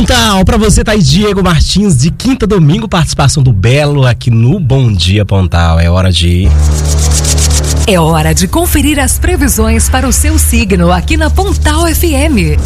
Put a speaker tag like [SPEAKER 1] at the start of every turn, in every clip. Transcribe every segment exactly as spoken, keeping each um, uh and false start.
[SPEAKER 1] Pontal, pra você tá aí Diego Martins, de quinta a domingo, participação do Belo aqui no Bom Dia Pontal. É hora de ir.
[SPEAKER 2] É hora de conferir as previsões para o seu signo aqui na Pontal F M.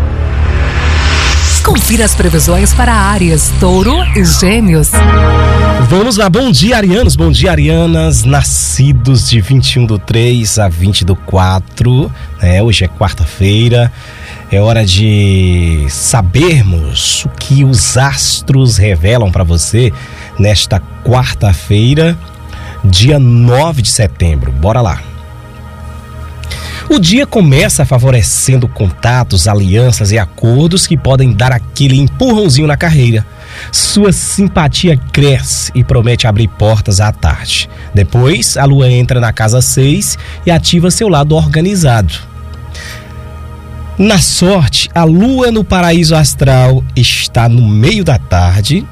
[SPEAKER 2] Confira as previsões para Áries, Touro e Gêmeos.
[SPEAKER 1] Vamos lá, bom dia arianos, bom dia arianas, nascidos de vinte e um do três a vinte do quatro, né? Hoje é quarta-feira, é hora de sabermos o que os astros revelam para você nesta quarta-feira, dia nove de setembro. Bora lá. O dia começa favorecendo contatos, alianças e acordos que podem dar aquele empurrãozinho na carreira. Sua simpatia cresce e promete abrir portas à tarde. Depois, a lua entra na casa seis e ativa seu lado organizado. Na sorte, a lua no paraíso astral está no meio da tarde.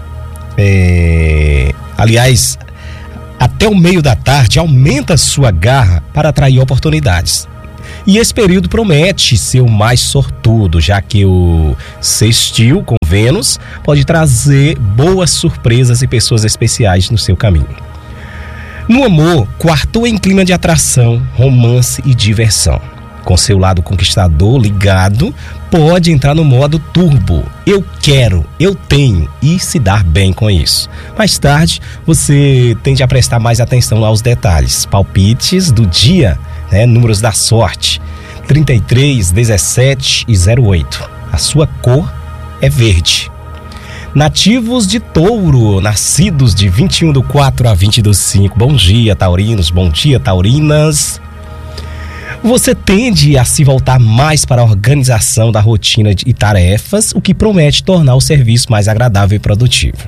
[SPEAKER 1] É... Aliás, até o meio da tarde aumenta sua garra para atrair oportunidades. E esse período promete ser o mais sortudo, já que o sextil com Vênus pode trazer boas surpresas e pessoas especiais no seu caminho. No amor, quartou em clima de atração, romance e diversão. Com seu lado conquistador ligado, pode entrar no modo turbo. Eu quero, eu tenho e se dar bem com isso. Mais tarde, você tende a prestar mais atenção aos detalhes. Palpites do dia, né? Números da sorte: trinta e três, dezessete e zero oito. A sua cor é verde. Nativos de Touro, nascidos de vinte e um do quatro a vinte do cinco. Bom dia, taurinos, bom dia, taurinas. Você tende a se voltar mais para a organização da rotina e tarefas, o que promete tornar o serviço mais agradável e produtivo.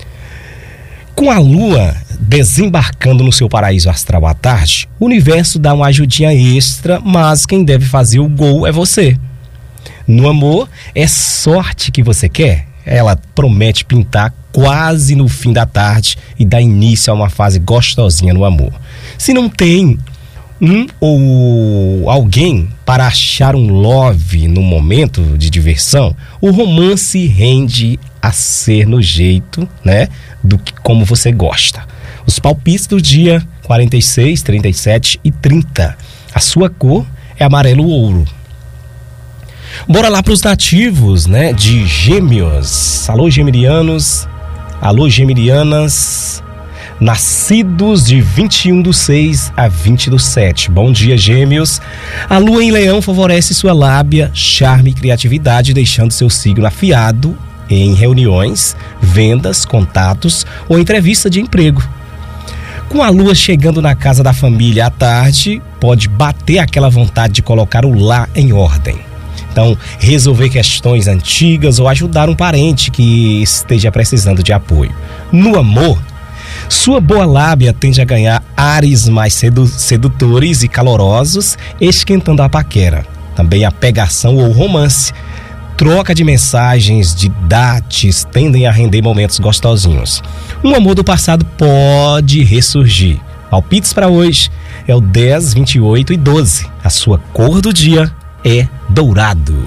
[SPEAKER 1] Com a lua desembarcando no seu paraíso astral à tarde, o universo dá uma ajudinha extra, mas quem deve fazer o gol é você. No amor, é sorte que você quer? Ela promete pintar quase no fim da tarde e dar início a uma fase gostosinha no amor. Se não tem um ou alguém para achar um love no momento de diversão, o romance rende a ser no jeito, né, do que como você gosta. Os palpites do dia: quarenta e seis, trinta e sete e trinta. A sua cor é amarelo ouro. Bora lá para os nativos, né, de Gêmeos. Alô, geminianos. Alô, geminianas. Nascidos de vinte e um do seis a vinte do sete. Bom dia, Gêmeos. A lua em Leão favorece sua lábia, charme e criatividade, deixando seu signo afiado em reuniões, vendas, contatos ou entrevista de emprego. Com a lua chegando na casa da família à tarde, pode bater aquela vontade de colocar o lar em ordem. Então, resolver questões antigas ou ajudar um parente que esteja precisando de apoio. No amor, sua boa lábia tende a ganhar ares mais sedu- sedutores e calorosos, esquentando a paquera. Também a pegação ou romance. Troca de mensagens, de dates tendem a render momentos gostosinhos. Um amor do passado pode ressurgir. Palpites para hoje é o dez, vinte e oito e doze. A sua cor do dia é dourado.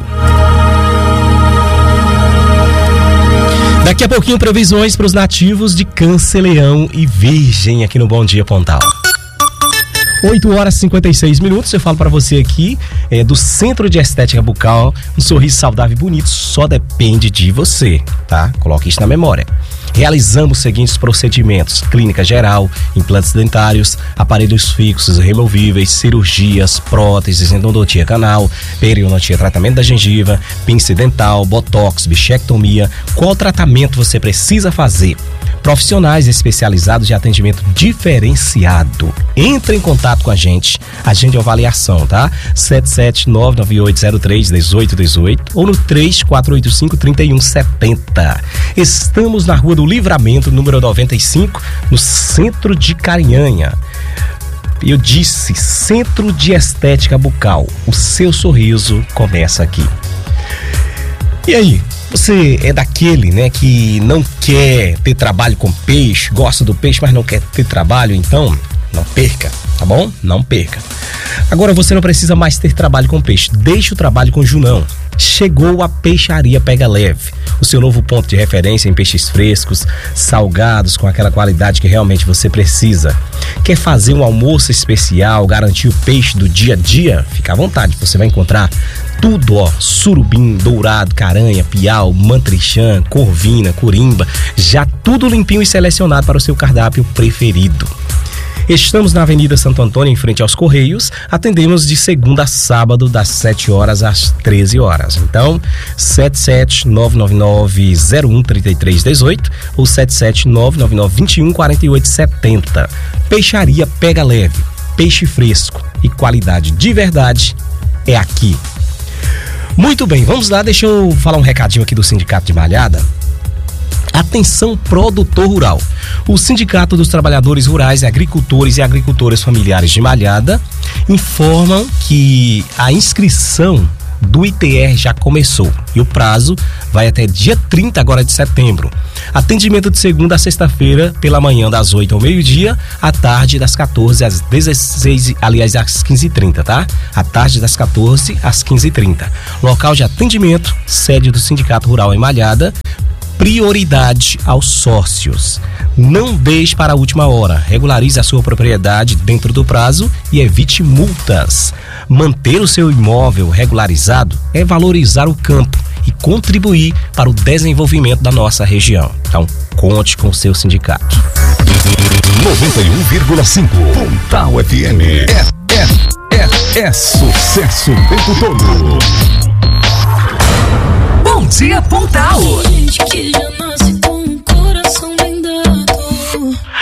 [SPEAKER 1] Daqui a pouquinho, previsões para os nativos de Câncer, Leão e Virgem aqui no Bom Dia Pontal. oito horas e cinquenta e seis minutos, eu falo para você aqui é, do Centro de Estética Bucal. Um sorriso saudável e bonito só depende de você, tá? Coloque isso na memória. Realizamos os seguintes procedimentos: clínica geral, implantes dentários, aparelhos fixos e removíveis, cirurgias, próteses, endodontia canal, periodontia, tratamento da gengiva, pinça dental, botox, bichectomia. Qual tratamento você precisa fazer? Profissionais especializados de atendimento diferenciado. Entre em contato com a gente, agende a avaliação, tá? sete sete nove nove oito zero três um oito um oito ou no três quatro oito cinco, três um sete zero. Estamos na Rua do Livramento, número noventa e cinco, no centro de Carinhanha. Eu disse Centro de Estética Bucal. O seu sorriso começa aqui. E aí? Você é daquele, né, que não quer ter trabalho com peixe, gosta do peixe, mas não quer ter trabalho? Então, não perca, tá bom? Não perca. Agora você não precisa mais ter trabalho com peixe. Deixe o trabalho com Junão. Chegou a Peixaria Pega Leve, o seu novo ponto de referência em peixes frescos, salgados, com aquela qualidade que realmente você precisa. Quer fazer um almoço especial, garantir o peixe do dia a dia? Fica à vontade, você vai encontrar tudo, ó, surubim, dourado, caranha, piau, mantrixã, corvina, corimba, já tudo limpinho e selecionado para o seu cardápio preferido. Estamos na Avenida Santo Antônio, em frente aos Correios. Atendemos de segunda a sábado, das sete horas às treze horas. Então, sete sete nove nove nove zero um três três um oito ou sete sete nove nove nove dois um quatro oito sete zero. Peixaria Pega Leve, peixe fresco e qualidade de verdade é aqui. Muito bem, vamos lá, deixa eu falar um recadinho aqui do Sindicato de Malhada. Atenção, produtor rural. O Sindicato dos Trabalhadores Rurais, Agricultores e Agricultoras Familiares de Malhada informam que a inscrição do I T R já começou e o prazo vai até dia trinta agora de setembro. Atendimento de segunda a sexta-feira pela manhã das oito ao meio-dia, à tarde das quatorze às dezesseis, aliás às quinze e trinta, tá? À tarde das quatorze às quinze e trinta. Local de atendimento, sede do Sindicato Rural em Malhada. Prioridade aos sócios. Não deixe para a última hora. Regularize a sua propriedade dentro do prazo e evite multas. Manter o seu imóvel regularizado é valorizar o campo e contribuir para o desenvolvimento da nossa região. Então, conte com o seu sindicato.
[SPEAKER 3] noventa e um vírgula cinco Pontal F M. É, é, é, é sucesso o tempo todo.
[SPEAKER 2] Bom dia, Pontal!